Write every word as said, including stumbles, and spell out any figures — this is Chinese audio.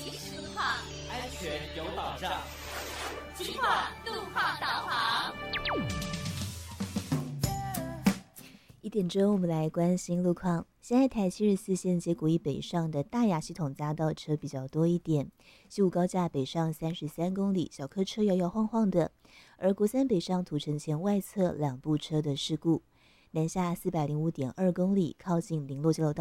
及时路况， 安全有保障。 金广路况导航。 一点钟，我们来关心路况。现在台七十四线接国一北上的大雅系统匝道车比较多一点，西武高架北上三十三公里，小客车摇摇晃晃的。而国三北上土城前外侧两部车的事故，南下四百零五点二公里，靠近林洛交流道。